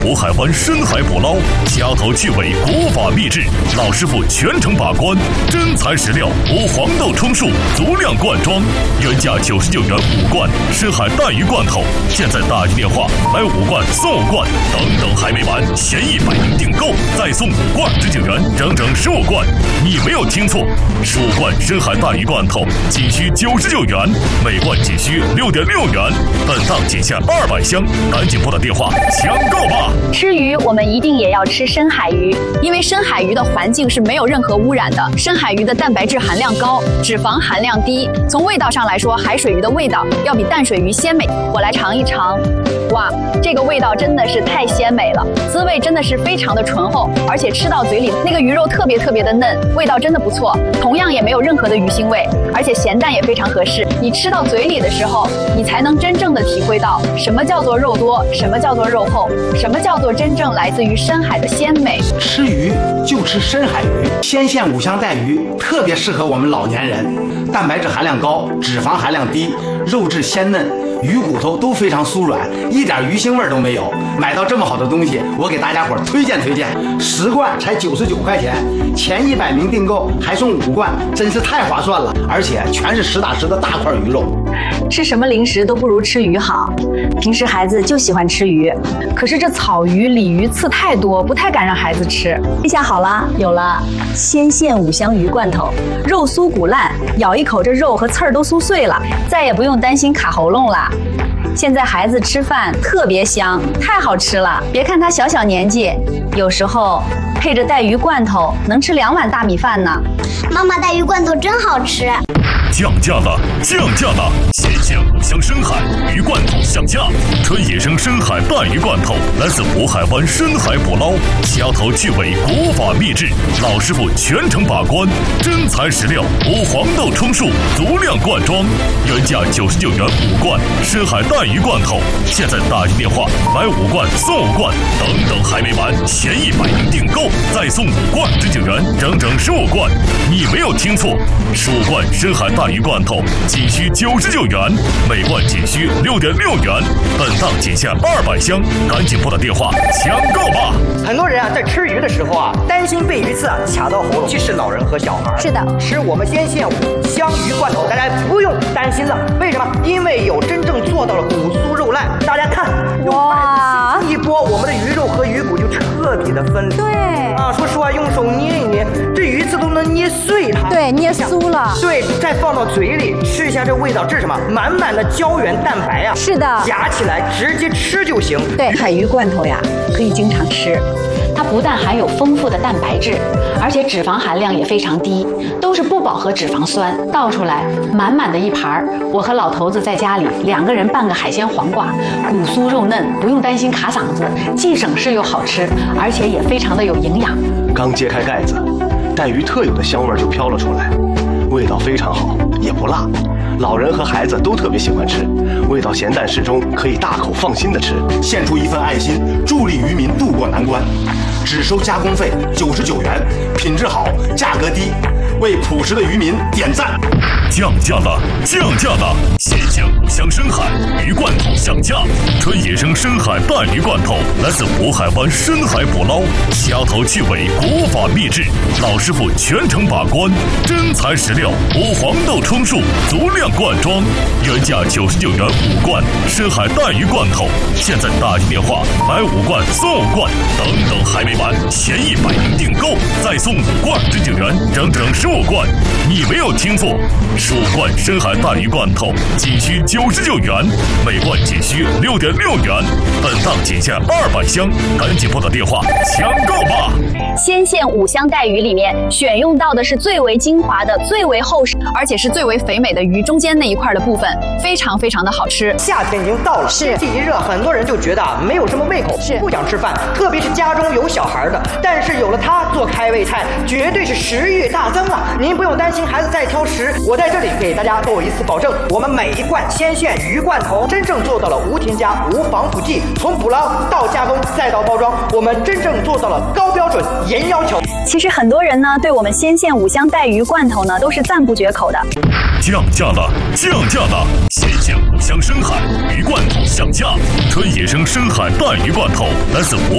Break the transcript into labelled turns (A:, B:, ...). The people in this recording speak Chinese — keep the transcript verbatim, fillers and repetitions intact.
A: 渤海湾深海捕捞，虾头去尾，国法秘制，老师傅全程把关，真材实料，无黄豆充数，足量灌装，原价九十九元五罐深海带鱼罐头，现在打一电话买五罐送五罐，等等还没完，前一百名订购再送五罐十九元，整整十五罐，你没有听错，十五罐深海带鱼罐头仅需九十九元，每罐仅需六点六元，本档仅限二百箱，赶紧拨打电话抢购吧！
B: 吃鱼，我们一定也要吃深海鱼，因为深海鱼的环境是没有任何污染的。深海鱼的蛋白质含量高，脂肪含量低。从味道上来说，海水鱼的味道要比淡水鱼鲜美。我来尝一尝，哇，这个味道真的是太鲜美了，滋味真的是非常的醇厚，而且吃到嘴里那个鱼肉特别特别的嫩，味道真的不错。同样也没有任何的鱼腥味，而且咸淡也非常合适。你吃到嘴里的时候，你才能真正的体会到什么叫做肉多，什么叫做肉厚，什么叫做真正来自于深海的鲜美。
C: 吃鱼就吃深海鱼，鲜线五香带鱼特别适合我们老年人，蛋白质含量高，脂肪含量低，肉质鲜嫩，鱼骨头都非常酥软，一点鱼腥味都没有。买到这么好的东西，我给大家伙推荐推荐，十罐才九十九块钱，前一百名订购还送五罐，真是太划算了，而且全是实打实的大块鱼肉。
D: 吃什么零食都不如吃鱼好，平时孩子就喜欢吃鱼，
B: 可是这草鱼、鲤鱼刺太多，不太敢让孩子吃。
D: 这下好了，有了鲜线五香鱼罐头，肉酥骨烂，咬一口这肉和刺儿都酥碎了，再也不用担心卡喉咙了。现在孩子吃饭特别香，太好吃了。别看他小小年纪，有时候配着带鱼罐头能吃两碗大米饭呢。
E: 妈妈，带鱼罐头真好吃。
A: 降价了，降价了！鲜线五香深海鱼罐头降价，纯野生深海带鱼罐头，来自渤海湾深海捕捞，虾头去尾，国法秘制，老师傅全程把关，真材实料，无黄豆充数，足量灌装，原价九十九元五罐深海带鱼罐头，现在打一电话买五罐送五罐，等等还没完，前一百名订购再送五罐十九元，整整十五罐，你没有听错，十五罐深海带鱼罐头仅需九十九元，每罐仅需六点六元，本档仅限二百箱，赶紧拨打电话抢购吧！
F: 很多人啊，在吃鱼的时候啊，担心被鱼刺啊卡到喉咙，既是老人和小孩。
B: 是的，
F: 吃我们鲜线五香鱼罐头，大家不用担心了。为什么？因为有真正做到了骨酥肉烂。大家看，哇，一剥我们的鱼肉和鱼骨就彻底的分离。
B: 对
F: 啊，说实话，用手捏一捏，这鱼刺都能捏碎它。
B: 对，捏酥了。
F: 对，再放到嘴里吃一下，这味道，这是什么？满满的胶原蛋白啊！
B: 是的，
F: 夹起来直接吃就行。
D: 对，海鱼罐头呀，可以经常吃。
G: 它不但含有丰富的蛋白质，而且脂肪含量也非常低，都是不饱和脂肪酸。倒出来满满的一盘，我和老头子在家里两个人拌个海鲜黄瓜，骨酥肉嫩，不用担心卡嗓子，既省事又好吃，而且也非常的有营养。
H: 刚揭开盖子，带鱼特有的香味就飘了出来，味道非常好，也不辣，老人和孩子都特别喜欢吃，味道咸淡适中，可以大口放心的吃。
C: 献出一份爱心，助力渔民渡过难关，只收加工费九十九元，品质好，价格低，为朴实的渔民点赞。
A: 降价了，降价了！鲜线五香深海鱼罐头降价，纯野生深海带鱼罐头，来自渤海湾深海捕捞，虾头去尾，国法秘制，老师傅全程把关，真材实料，无黄豆充数，足量灌装，原价九十九元五罐深海带鱼罐头，现在打一电话买五罐送五罐，等等还没完，前一百名订购再送五罐十九元，整整十五罐，你没有听错。十五罐深海带鱼罐头仅需九十九元，每罐仅需六点六元，本档仅限二百箱，赶紧拨打电话抢购吧！
B: 鲜线五香带鱼里面选用到的是最为精华的、最为厚实，而且是最为肥美的鱼中间那一块的部分，非常非常的好吃。
F: 夏天已经到了，
B: 是
F: 天气一热，很多人就觉得啊没有什么胃口，
B: 是
F: 不想吃饭，特别是家中有小孩的。但是有了它做开胃菜，绝对是食欲大增啊！您不用担心孩子再挑食，我在这里给大家做一次保证，我们每一罐鲜线鱼罐头真正做到了无添加、无防腐剂，从捕捞到加工再到包装，我们真正做到了高标准、严要求。
B: 其实很多人呢对我们鲜线五香带鱼罐头呢都是赞不绝口的。
A: 降价了，降价了！鲜线五香深海鱼罐头降价，纯野生深海带鱼罐头，来自